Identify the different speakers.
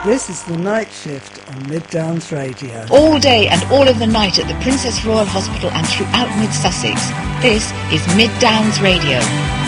Speaker 1: This is the night shift on Mid Downs Radio.
Speaker 2: All day and all of the night at the Princess Royal Hospital and throughout Mid Sussex. This is Mid Downs Radio.